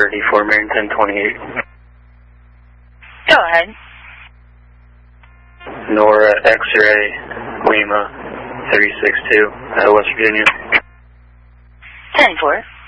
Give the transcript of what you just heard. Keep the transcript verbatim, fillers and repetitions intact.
D four, Marion ten twenty-eight. Go ahead. Nora X-ray, Lima, three six two, uh, West Virginia. ten four.